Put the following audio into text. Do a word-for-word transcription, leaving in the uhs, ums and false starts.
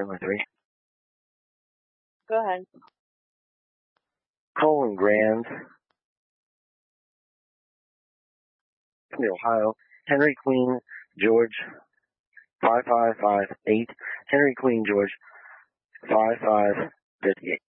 Family three. Go ahead. Colin Grand. From the Ohio. Henry Queen George. five five five eight. Henry Queen George. five five five eight.